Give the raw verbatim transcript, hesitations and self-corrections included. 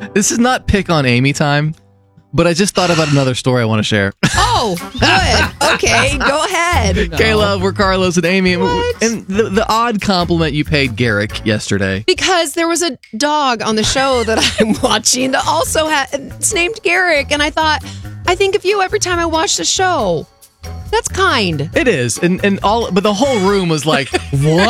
This is not pick on Amy time, but I just thought about another story I want to share. Oh, good. Okay, go ahead. No. Kayla, we're Carlos and Amy. What? And the, the odd compliment you paid Garrick yesterday. Because there was a dog on the show that I'm watching that also ha- it's named Garrick. And I thought, I think of you every time I watch the show. That's kind. It is. And, and all, but the whole room was like, what?